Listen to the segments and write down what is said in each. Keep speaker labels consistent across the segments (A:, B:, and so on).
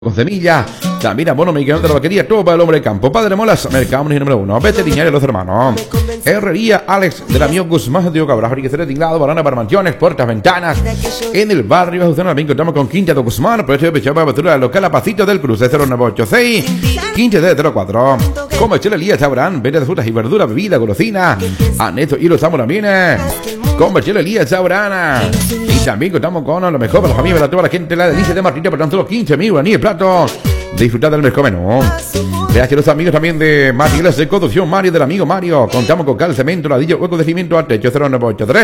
A: con semillas, también abono medicamento de la vaquería, todo para el hombre de campo. Padre Molas, Mercado número 1, veterinario Los Hermanos, herrería Alex del amigo Guzmán de Cabral, enriquecer tinglado, barana para mansiones, puertas, ventanas. En el barrio Azucena también contamos con Quinta de Guzmán, precio de pechado para apertura local a Pasito del Cruce, 0986 1504. Comercial Elías Abraham, venta de frutas y verduras, bebida, golosina, Aneto y los amos también. Comercial Elías Abraham. Y también contamos con lo mejor para la familia, para toda la gente, la delicia de Martita, por tanto los 15.000 ni el plato. Disfrutar del mejor menú. Gracias a los amigos también de Materiales de Construcción Mario, del amigo Mario. Contamos con cal, cemento, ladrillo, hueco de cimiento al techo, 0983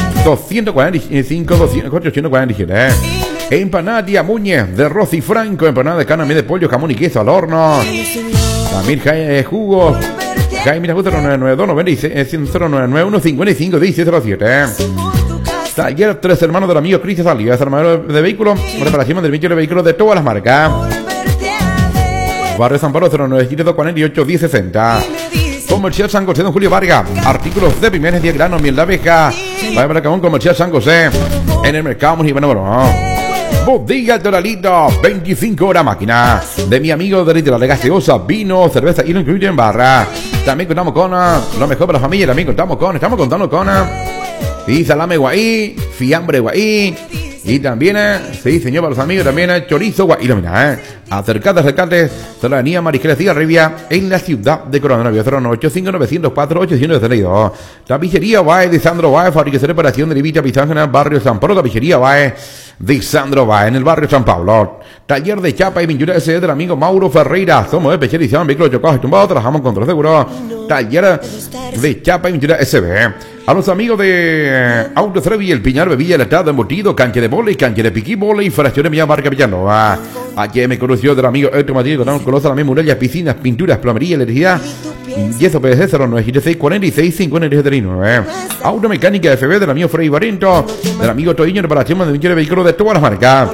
A: 245 847. Empanadia Muñez de Rosy Franco, empanada de carne de pollo, jamón y queso al horno. También jugos. Jaime Justo 0992 099 155 1607. Taller Tres Hermanos del amigo Cristian Salias, hermano de vehículos, reparación de vehículos de todas las marcas. Barrio San Pablo 097 48 1060. Comercial San José, don Julio Vargas, artículos de primeros, 10 granos, miel de abeja. Vaya para acá un Comercial San José, en el mercado municipal. Bodega Doralito, 25 horas máquina. De mi amigo de la gaseosa, vino, cerveza y lo incluye en barra. También contamos con lo mejor para la familia. También estamos contando con y salame guay, fiambre guay. Y también, sí señor, para los amigos, también chorizo guay. Mira, acercate, Solanía Marisquera Cigarribia, en la ciudad de Coronel 0985 904 832. Tapicería guay de Sandro Guay, fabricación de reparación de Levita Pizán en el barrio San Pablo. Tapicería guay de Sandro Guay en el barrio San Pablo. Taller de chapa y pintura SD del amigo Mauro Ferreira. Somos especializados en vehículos chocados y tumbados, trabajamos con control seguro. Taller de chapa y pintura SB. A los amigos de Auto Trevi, el Piñar, Bebilla, el Estado, Embutido, cancha de vóley, cancha de piqui, vóley, fracciones Mía Marca Villanova. Aquí me conoció del amigo Héctor Matías, con las murallas, piscinas, pinturas, plomería, electricidad. Y eso PDC 0976 46 59. Automecánica FB del amigo Frei Barrento, del amigo Toiño, reparación de vehículos de todas las marcas.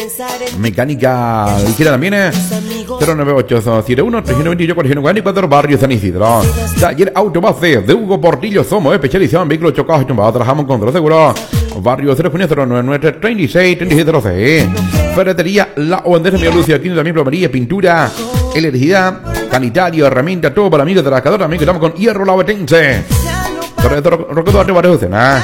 A: Mecánica ligera también 09871 328 444 barrio San Isidro. Taller Autobase de Hugo Portillo, somos especializados en vehículos chocados y tumbados, trabajamos con control seguro. Barrio 099 36 3706. Ferretería La Oandesa, mi Lucia, tiene también plomería, pintura, electricidad, sanitario, herramienta, todo para amigos de trabajadores. También que estamos con Hierro Lauetense. Rocodo Barrio Cena.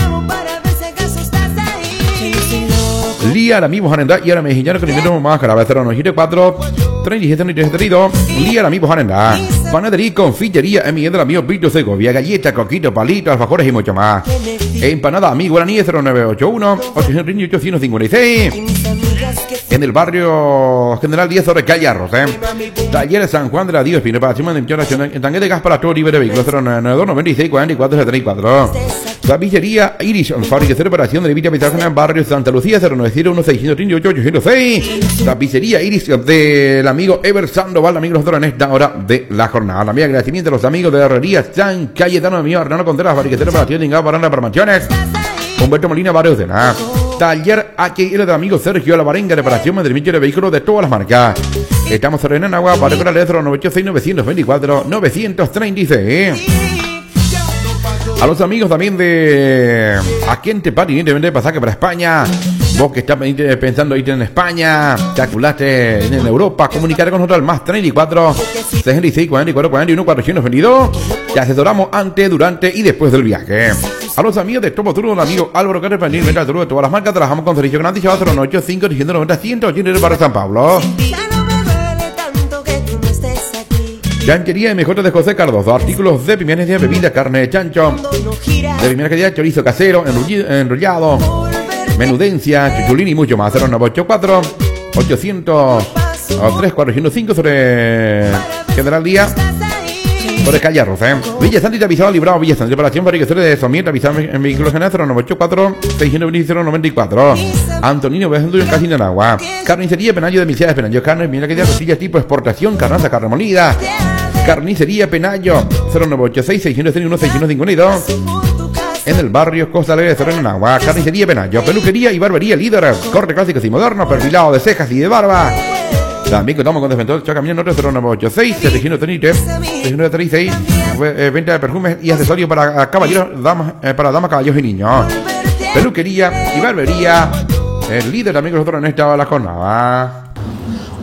A: Lía, amigos Arendá, y ahora me dijeron que no más cara, 094 37 Lía, amigos Arendá. Panadería, confitería, en del amigo Vito Segovia, galletas, coquitos, palitos, alfajores y mucho más. Empanada, amigo Guaraní, 0981 856. En el barrio General 10 sobre Calle Arroz, Taller San Juan de la Dios, reparación de nacional, en tanque de gas para todo libre de vehículos, 092 96 44 74. Tapicería Iris, fabricación de reparación de Levita Pizarra en el barrio Santa Lucía, 090 638 806. Tapicería Iris del amigo Ever Sandoval, amigos nosotros en esta hora de la jornada. También agradecimiento a los amigos de herrería San Cayetano, amigo Hernando Contreras, fabricación de reparación de gas para mansiones. Humberto Molina, barrio de nada. Taller HL del amigo Sergio Lavarenga, reparación de vehículos de todas las marcas. Estamos en agua para el 0986 924 936. A los amigos también de Agente Patinete, vende pasaje para España. Vos que estás pensando irte en España, te aculaste en Europa, comunicar con nosotros al más 34 66 44 41 422. Te asesoramos antes, durante y después del viaje. A los amigos de Topo Turbo, el amigo Álvaro Carlos Pandín, venta de todas las marcas, trabajamos con servicio grande, 085 190 180 en el barrio San Pablo. Chanchería MJ de José Cardoso, artículos de primeras de bebida, carne de chancho, de primera calidad, chorizo casero, enrollado, menudencia, chuchulín y mucho más. 0984 800 3405 sobre General Día, sobre Calle Arroz, Villa Santita, avisado, librado, Villa Santita, reparación, fabricación de somienta, avisado en vehículos generales, 0984 620 094. Antonino Bejendu en Casino en Agua. Carnicería Penayo de Milciades Penayo, carne, mira que ya costillas tipo exportación, carnaza, carne molida. Carnicería Penayo, 0986 631 652. En el barrio Costa Alegre de en Agua. Carnicería Penayo, peluquería y barbería líder, corte clásicos y modernos, perfilado de cejas y de barba. También contamos con descuentos Chacamino 0986 730 636. Venta de perfumes y accesorios para caballeros, damas, caballeros y niños. Peluquería y barbería, el líder también con nosotros en esta la jornada.